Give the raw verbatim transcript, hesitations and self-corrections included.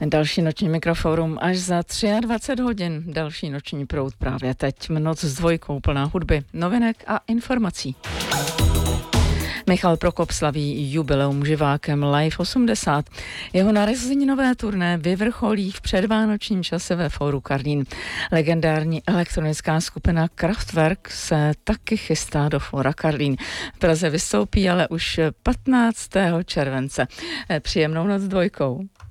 Další noční Mikroforum až za dvacet tři hodin. Další noční proud právě teď. Noc s dvojkou plná hudby, novinek a informací. Michal Prokop slaví jubileum živákem Live osmdesát. Jeho narozeninové turné vyvrcholí v předvánočním čase ve Fóru Karlín. Legendární elektronická skupina Kraftwerk se taky chystá do Fóra Karlín. V Praze vystoupí ale už patnáctého července. Příjemnou noc s dvojkou.